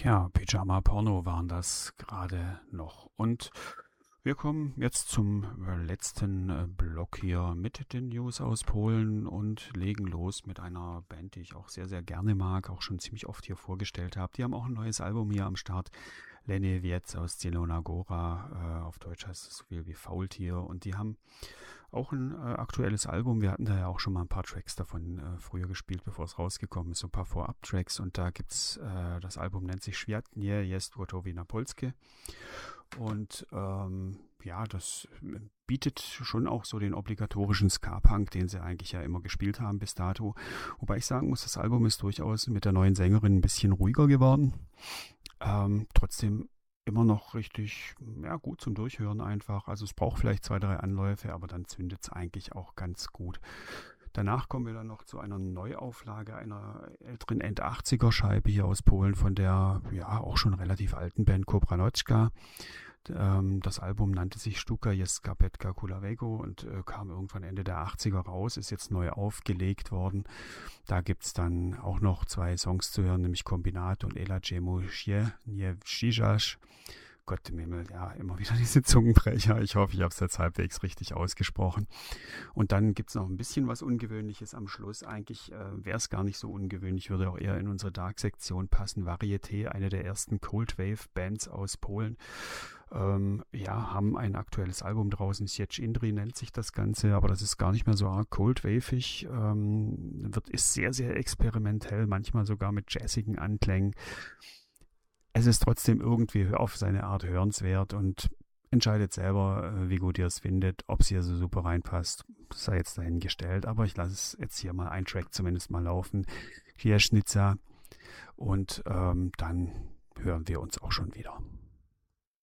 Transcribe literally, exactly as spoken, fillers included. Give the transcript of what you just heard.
Ja, Pyjama Porno waren das gerade noch. Und wir kommen jetzt zum äh, letzten äh, Block hier mit den News aus Polen und legen los mit einer Band, die ich auch sehr, sehr gerne mag, auch schon ziemlich oft hier vorgestellt habe. Die haben auch ein neues Album hier am Start. Lenny Wiec aus Zielona Góra, äh, auf Deutsch heißt es so viel wie Faultier. Und die haben auch ein äh, aktuelles Album. Wir hatten da ja auch schon mal ein paar Tracks davon äh, früher gespielt, bevor es rausgekommen ist. So ein paar Vorab-Tracks. Und da gibt's, äh, das Album nennt sich Świat nie jest gotowy na Polskie. Und ähm, ja, das bietet schon auch so den obligatorischen Ska-Punk, den sie eigentlich ja immer gespielt haben bis dato. Wobei ich sagen muss, das Album ist durchaus mit der neuen Sängerin ein bisschen ruhiger geworden. Ähm, trotzdem immer noch richtig, ja, gut zum Durchhören einfach. Also es braucht vielleicht zwei, drei Anläufe, aber dann zündet es eigentlich auch ganz gut. Danach kommen wir dann noch zu einer Neuauflage einer älteren End-achtziger-Scheibe hier aus Polen von der, ja, auch schon relativ alten Band Kobranocka. Ähm, das Album nannte sich Sztuka jest Skarpetka Kulawego und äh, kam irgendwann Ende der achtziger raus, ist jetzt neu aufgelegt worden. Da gibt es dann auch noch zwei Songs zu hören, nämlich Kombinat und Ela Jemu Nie Wschijasz. Gott im Himmel, ja, immer wieder diese Zungenbrecher. Ich hoffe, ich habe es jetzt halbwegs richtig ausgesprochen. Und dann gibt es noch ein bisschen was Ungewöhnliches am Schluss. Eigentlich äh, wäre es gar nicht so ungewöhnlich, würde auch eher in unsere Dark-Sektion passen. Varieté, eine der ersten Cold Wave-Bands aus Polen, ähm, ja, haben ein aktuelles Album draußen. Sieć Indri nennt sich das Ganze, aber das ist gar nicht mehr so arg Cold Wave-ig. Ähm, wird, ist sehr, sehr experimentell, manchmal sogar mit jazzigen Anklängen. Es ist trotzdem irgendwie auf seine Art hörenswert und entscheidet selber, wie gut ihr es findet. Ob es hier so super reinpasst, sei jetzt dahingestellt. Aber ich lasse es jetzt hier mal ein Track zumindest mal laufen. Hier Schnitzer. Und ähm, dann hören wir uns auch schon wieder.